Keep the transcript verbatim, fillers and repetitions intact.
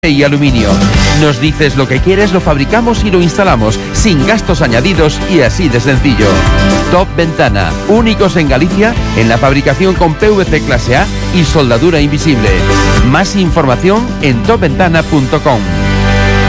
y aluminio. Nos dices lo que quieres, lo fabricamos y lo instalamos, sin gastos añadidos y así de sencillo. Top Ventana, únicos en Galicia en la fabricación con P V C clase A y soldadura invisible. Más información en top ventana punto com.